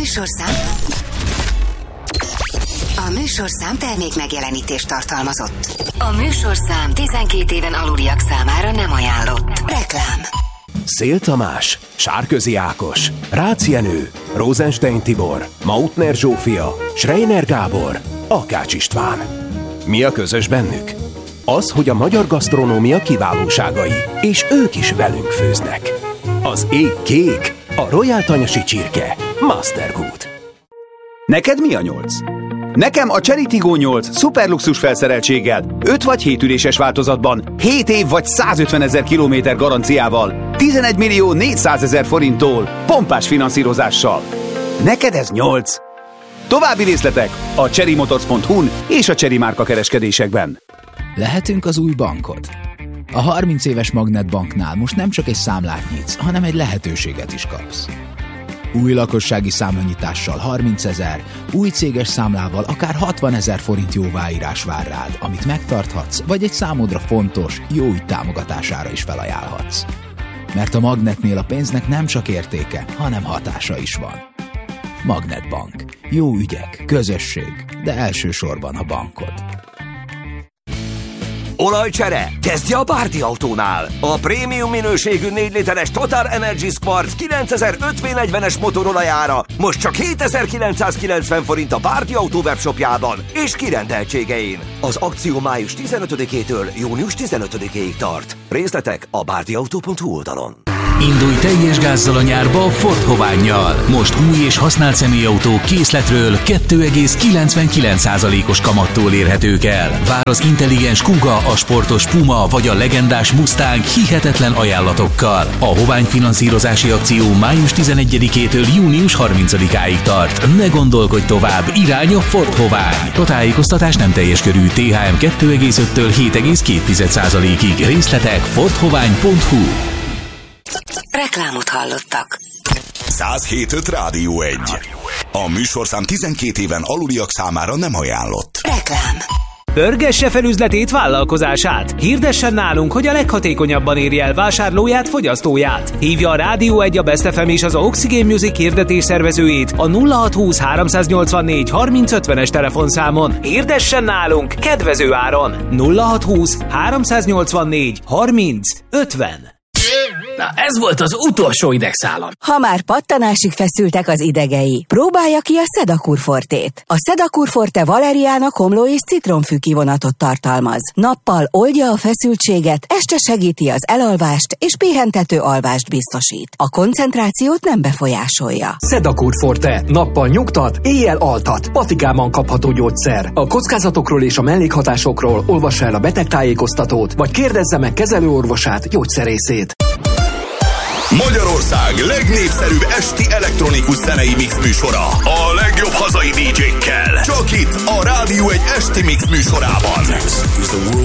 A műsorszám termék megjelenítést tartalmazott. A műsorszám 12 éven aluliak számára nem ajánlott. Reklám. Szél Tamás, Sárközi Ákos, Rácz Jenő, Rosenstein Tibor, Mautner Zsófia, Schreiner Gábor, Akács István. Mi a közös bennük? Az, hogy a magyar gasztronómia kiválóságai, és ők is velünk főznek. Az ég kék, a Royal Tanyasi csirke, Mastergood. Neked mi a 8? Nekem a Chery Tiggo 8 szuperluxus felszereltséggel, 5 vagy 7 üléses változatban, 7 év vagy 150 000 kilométer garanciával, 11 millió 400 000 forinttól, pompás finanszírozással. Neked ez 8? További részletek a cherrymotors.hu-n és a Chery márka kereskedésekben. Lehetünk az új bankod. A 30 éves Magnetbanknál most nem csak egy számlát nyitsz, hanem egy lehetőséget is kapsz. Új lakossági számlanyitással 30 000, új céges számlával akár 60 000 forint jóváírás vár rád, amit megtarthatsz, vagy egy számodra fontos, jó ügy támogatására is felajánlhatsz. Mert a Magnetnél a pénznek nem csak értéke, hanem hatása is van. Magnetbank. Jó ügyek, közösség, de elsősorban a bankod. Olajcsere? Kezdje a Bárdi Autónál! A prémium minőségű 4 literes Total Energy Squart 9005 V40-es motorolajára most csak 7990 forint a Bárdi Autó webshopjában és kirendeltségein. Az akció május 15-től június 15-ig tart. Részletek a bárdiautó.hu oldalon. Indulj teljes gázzal a nyárba a Ford Hovánnyal. Most új és használt személyautók készletről 2,99%-os kamattól érhetők el. Vár az intelligens Kuga, a sportos Puma vagy a legendás Mustang hihetetlen ajánlatokkal. A Hovány finanszírozási akció május 11-től június 30-áig tart. Ne gondolkodj tovább, irány a Ford Hovány. A tájékoztatás nem teljes körű, THM 2,5-től 7,2%-ig. Részletek fordhovány.hu. Reklámot hallottak. 107.5 Rádió 1. A műsorszám 12 éven aluliak számára nem ajánlott. Reklám. Pörgesse fel üzletét, vállalkozását. Hirdessen nálunk, hogy a leghatékonyabban érje el vásárlóját, fogyasztóját. Hívja a Rádió 1, a Best FM és az Oxygen Music hirdetés szervezőjét a 0620 384 3050-es telefonszámon. Hirdessen nálunk kedvező áron. 0620 384 3050. Na, ez volt az utolsó idegszálam. Ha már pattanásig feszültek az idegei, próbálja ki a Sedakur Fortét. A Sedakur Forte valeriána, komló és citromfű kivonatot tartalmaz. Nappal oldja a feszültséget, este segíti az elalvást és pihentető alvást biztosít. A koncentrációt nem befolyásolja. Sedakur Forte. Nappal nyugtat, éjjel altat. Patikában kapható gyógyszer. A kockázatokról és a mellékhatásokról olvassa el a betegtájékoztatót, vagy kérdezze meg kezelőorvosát, gyógyszerészét. Magyarország legnépszerűbb esti elektronikus zenei mix műsora. A legjobb hazai DJ-kkel. Csak itt a Rádió 1 esti mix műsorában.